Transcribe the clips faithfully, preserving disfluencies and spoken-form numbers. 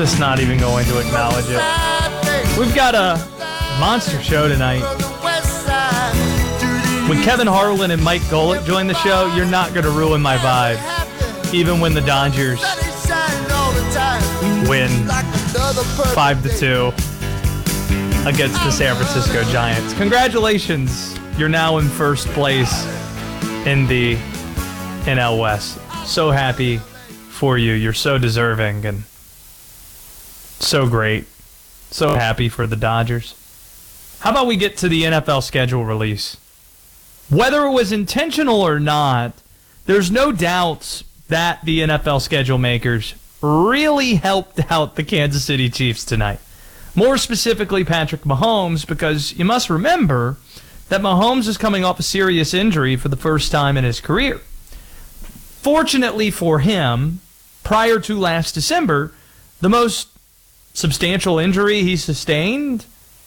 Just not even going to acknowledge it. We've got a monster show tonight. When Kevin Harlan and Mike Golick join the show, you're not going to ruin my vibe. Even when the Dodgers win five to two against the San Francisco Giants. Congratulations. You're now in first place in the N L West. So happy for you. You're so deserving and so great. So happy for the Dodgers. How about we get to the N F L schedule release? Whether it was intentional or not, there's no doubts that the N F L schedule makers really helped out the Kansas City Chiefs tonight. More specifically, Patrick Mahomes, because you must remember that Mahomes is coming off a serious injury for the first time in his career. Fortunately for him, prior to last December, the most substantial injury he sustained,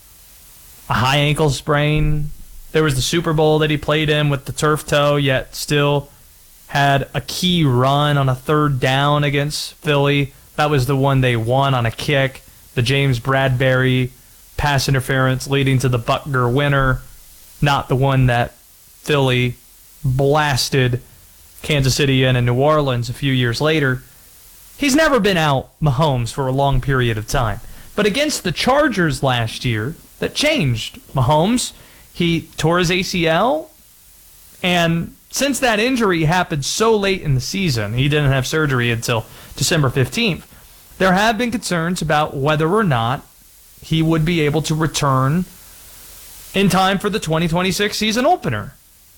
a high ankle sprain. There was the Super Bowl that he played in with the turf toe, yet still had a key run on a third down against Philly. That was the one they won on a kick. The James Bradbury pass interference leading to the Butker winner, not the one that Philly blasted Kansas City in and New Orleans a few years later. He's never been out, Mahomes, for a long period of time. But against the Chargers last year, that changed Mahomes. He tore his A C L, and since that injury happened so late in the season, he didn't have surgery until December fifteenth, there have been concerns about whether or not he would be able to return in time for the twenty twenty-six season opener.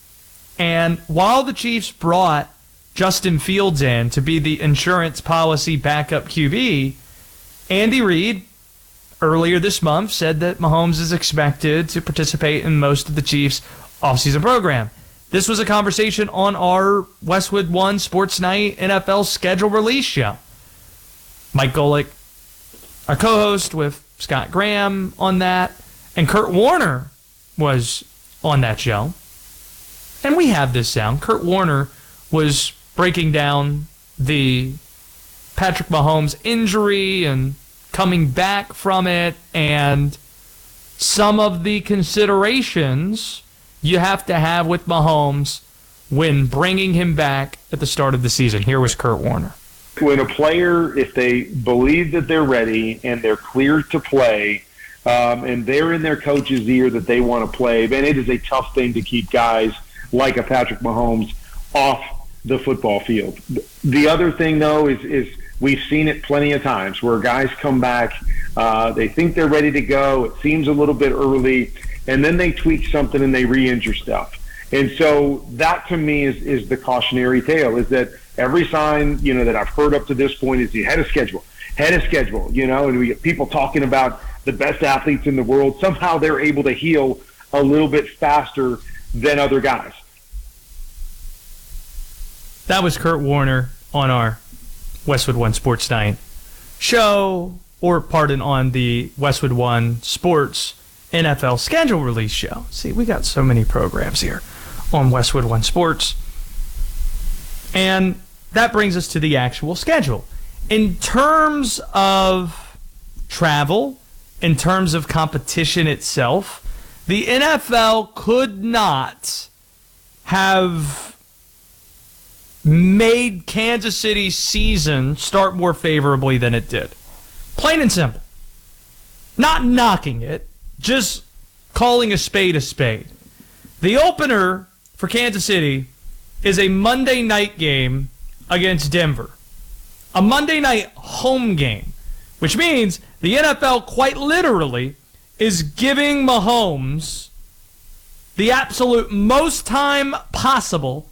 And while the Chiefs brought Justin Fields in to be the insurance policy backup Q B, Andy Reid earlier this month said that Mahomes is expected to participate in most of the Chiefs' offseason program. This was a conversation on our Westwood One Sports Night N F L schedule release show. Mike Golick, our co-host, with Scott Graham on that, and Kurt Warner was on that show. And we have this sound. Kurt Warner was breaking down the Patrick Mahomes injury and coming back from it and some of the considerations you have to have with Mahomes when bringing him back at the start of the season. Here was Kurt Warner. When a player, if they believe that they're ready and they're cleared to play, um, and they're in their coach's ear that they want to play, then it is a tough thing to keep guys like a Patrick Mahomes off the football field. The other thing, though, is, is we've seen it plenty of times where guys come back, uh, they think they're ready to go, it seems a little bit early, and then they tweak something and they re-injure stuff. And so that, to me, is, is the cautionary tale, is that every sign, you know, that I've heard up to this point is you had a schedule, had a schedule, you know, and we get people talking about the best athletes in the world. Somehow they're able to heal a little bit faster than other guys. That was Kurt Warner on our Westwood One Sports Night show, or pardon, on the Westwood One Sports N F L schedule release show. See, we got so many programs here on Westwood One Sports. And that brings us to the actual schedule. In terms of travel, in terms of competition itself, the N F L could not have made Kansas City's season start more favorably than it did. Plain and simple. Not knocking it, just calling a spade a spade. The opener for Kansas City is a Monday night game against Denver. A Monday night home game, which means the N F L quite literally is giving Mahomes the absolute most time possible